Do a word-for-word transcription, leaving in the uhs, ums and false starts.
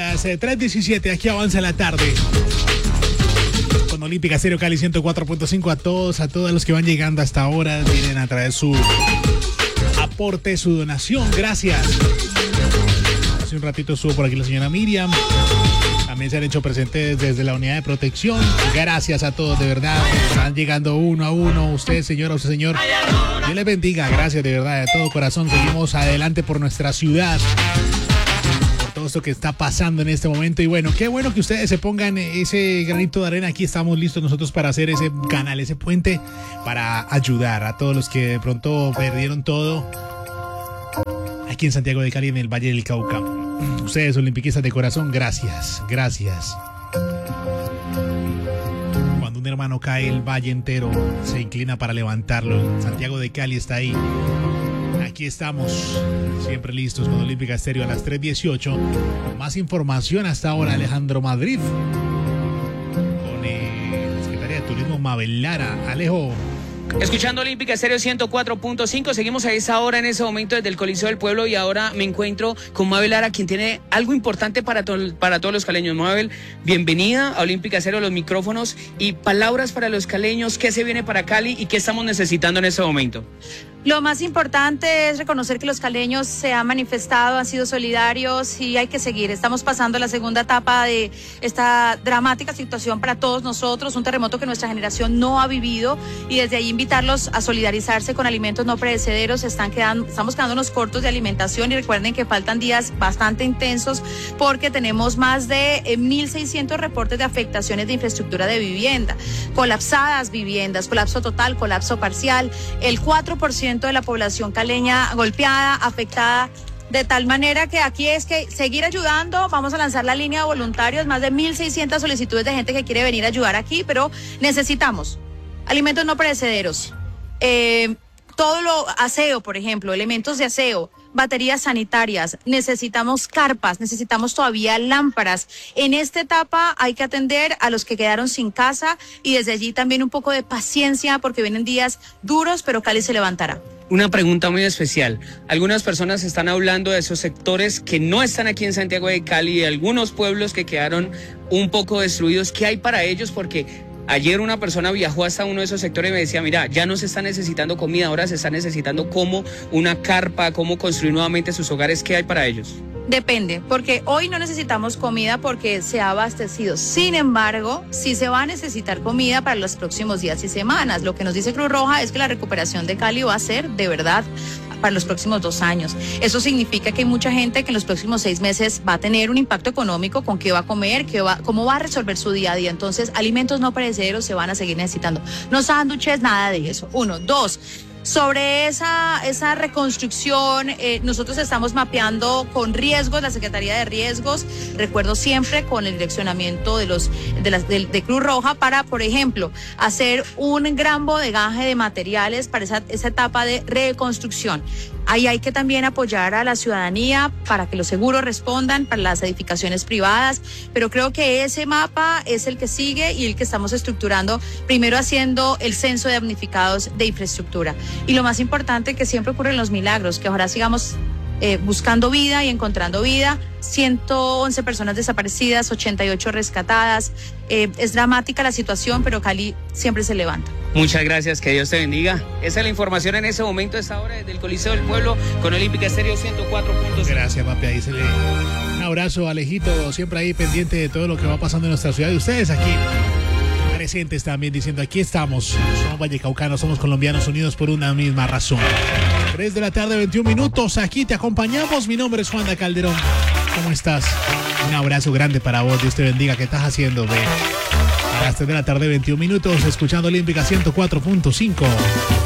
las eh, tres diecisiete, aquí avanza la tarde. Con Olímpica Estéreo Cali ciento cuatro punto cinco, a todos, a todos los que van llegando hasta ahora, vienen a traer su aporte, su donación. Gracias. Hace un ratito estuvo por aquí la señora Miriam. También se han hecho presentes desde la unidad de protección. Gracias a todos, de verdad. Están llegando uno a uno. Usted, señora, usted, señor. Dios les bendiga. Gracias, de verdad, de todo corazón. Seguimos adelante por nuestra ciudad. Por todo esto que está pasando en este momento. Y bueno, qué bueno que ustedes se pongan ese granito de arena. Aquí estamos listos nosotros para hacer ese canal, ese puente, para ayudar a todos los que de pronto perdieron todo aquí en Santiago de Cali, en el Valle del Cauca. Ustedes, olimpiquistas de corazón, gracias, gracias. Cuando un hermano cae, el valle entero se inclina para levantarlo. Santiago de Cali está ahí. Aquí estamos, siempre listos con Olímpica Estéreo a las tres dieciocho. Más información hasta ahora, Alejandro Madrid. Con eh, la Secretaría de Turismo Mabel Lara. Alejo. Escuchando Olímpica Estéreo ciento cuatro punto cinco, seguimos a esa hora, en ese momento, desde el Coliseo del Pueblo, y ahora me encuentro con Mabel Lara, quien tiene algo importante para, to- para todos los caleños. Mabel, bienvenida a Olímpica Estéreo, los micrófonos y palabras para los caleños. ¿Qué se viene para Cali y qué estamos necesitando en este momento? Lo más importante es reconocer que los caleños se han manifestado, han sido solidarios y hay que seguir. Estamos pasando la segunda etapa de esta dramática situación para todos nosotros, un terremoto que nuestra generación no ha vivido, y desde ahí invitarlos a solidarizarse con alimentos no perecederos. Están quedando, estamos quedándonos cortos de alimentación, y recuerden que faltan días bastante intensos porque tenemos más de eh, mil seiscientos reportes de afectaciones de infraestructura de vivienda, colapsadas viviendas, colapso total, colapso parcial, el cuatro por ciento de la población caleña golpeada, afectada, de tal manera que aquí es que seguir ayudando. Vamos a lanzar la línea de voluntarios, más de mil seiscientas solicitudes de gente que quiere venir a ayudar aquí, pero necesitamos alimentos no perecederos, eh, todo lo aseo, por ejemplo, elementos de aseo, baterías sanitarias, necesitamos carpas, necesitamos todavía lámparas. En esta etapa hay que atender a los que quedaron sin casa, y desde allí también un poco de paciencia porque vienen días duros, pero Cali se levantará. Una pregunta muy especial. Algunas personas están hablando de esos sectores que no están aquí en Santiago de Cali, de algunos pueblos que quedaron un poco destruidos. ¿Qué hay para ellos? Porque ayer una persona viajó hasta uno de esos sectores y me decía, mira, ya no se está necesitando comida, ahora se está necesitando como una carpa, cómo construir nuevamente sus hogares. ¿Qué hay para ellos? Depende, porque hoy no necesitamos comida porque se ha abastecido. Sin embargo, sí se va a necesitar comida para los próximos días y semanas. Lo que nos dice Cruz Roja es que la recuperación de Cali va a ser de verdad para los próximos dos años. Eso significa que hay mucha gente que en los próximos seis meses va a tener un impacto económico con qué va a comer, qué va, cómo va a resolver su día a día. Entonces, alimentos no perecederos se van a seguir necesitando. No sándwiches, nada de eso. Uno. Dos. Sobre esa, esa reconstrucción, eh, nosotros estamos mapeando con riesgos, la Secretaría de Riesgos, recuerdo siempre con el direccionamiento de los de, las, de, de Cruz Roja, para, por ejemplo, hacer un gran bodegaje de materiales para esa, esa etapa de reconstrucción. Ahí hay que también apoyar a la ciudadanía para que los seguros respondan, para las edificaciones privadas, pero creo que ese mapa es el que sigue y el que estamos estructurando, primero haciendo el censo de damnificados de infraestructura. Y lo más importante, que siempre ocurren los milagros, que ahora sigamos eh, buscando vida y encontrando vida. ciento once personas desaparecidas, ochenta y ocho rescatadas. Eh, es dramática la situación, pero Cali siempre se levanta. Muchas gracias, que Dios te bendiga. Esa es la información en ese momento, a esta hora, desde el Coliseo del Pueblo, con Olímpica Estéreo ciento cuatro punto cinco. Gracias, papi. Ahí se le... Un abrazo, Alejito, siempre ahí pendiente de todo lo que va pasando en nuestra ciudad. Y ustedes aquí presentes también, diciendo, aquí estamos. Somos vallecaucanos, somos colombianos, unidos por una misma razón. tres de la tarde, veintiún minutos. Aquí te acompañamos. Mi nombre es Juanda Calderón. ¿Cómo estás? Un abrazo grande para vos. Dios te bendiga. ¿Qué estás haciendo, ve? A las tres de la tarde, veintiún minutos, escuchando Olímpica ciento cuatro punto cinco.